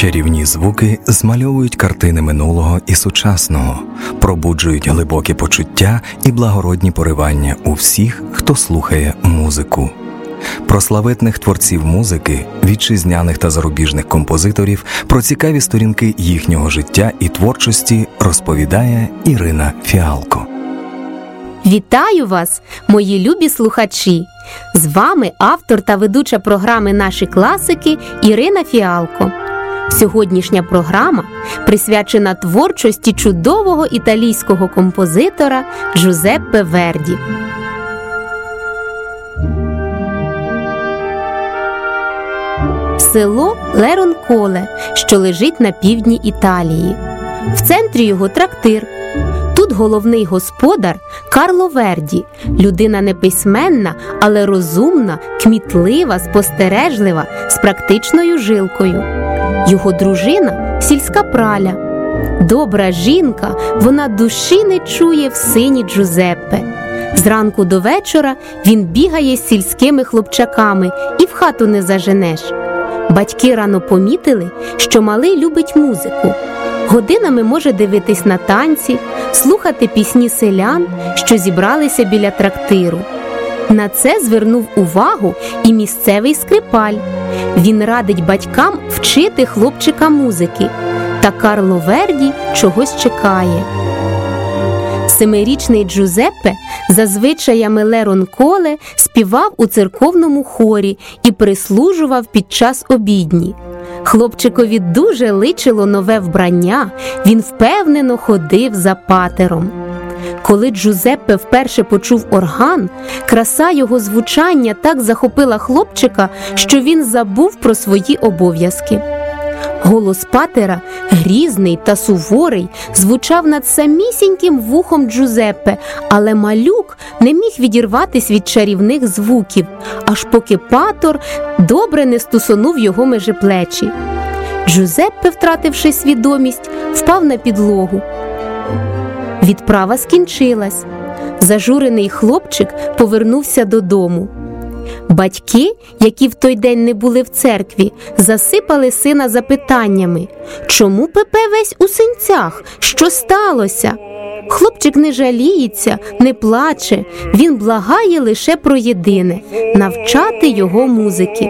Чарівні звуки змальовують картини минулого і сучасного, пробуджують глибокі почуття і благородні поривання у всіх, хто слухає музику. Про славетних творців музики, вітчизняних та зарубіжних композиторів, про цікаві сторінки їхнього життя і творчості розповідає Ірина Фіалко. Вітаю вас, мої любі слухачі! З вами автор та ведуча програми «Наші класики» Ірина Фіалко. Сьогоднішня програма присвячена творчості чудового італійського композитора Джузеппе Верді. Село Леронколе, що лежить на півдні Італії. В центрі його трактир. Тут головний господар Карло Верді, людина неписьменна, але розумна, кмітлива, спостережлива, з практичною жилкою. Його дружина – сільська праля. Добра жінка, вона душі не чує в сині Джузеппе. Зранку до вечора він бігає з сільськими хлопчаками і в хату не заженеш. Батьки рано помітили, що малий любить музику. Годинами може дивитись на танці, слухати пісні селян, що зібралися біля трактиру. На це звернув увагу і місцевий скрипаль. Він радить батькам вчити хлопчика музики, та Карло Верді чогось чекає. Семирічний Джузеппе за звичаями Леронколе співав у церковному хорі і прислужував під час обідні. Хлопчикові дуже личило нове вбрання, він впевнено ходив за патером. Коли Джузеппе вперше почув орган, краса його звучання так захопила хлопчика, що він забув про свої обов'язки. Голос патера, грізний та суворий, звучав над самісіньким вухом Джузеппе, але малюк не міг відірватись від чарівних звуків, аж поки патер добре не стусонув його межеплечі. Джузеппе, втративши свідомість, впав на підлогу. Відправа скінчилась. Зажурений хлопчик повернувся додому. Батьки, які в той день не були в церкві, засипали сина запитаннями. Чому Пепе весь у синцях? Що сталося? Хлопчик не жаліється, не плаче. Він благає лише про єдине – навчати його музики.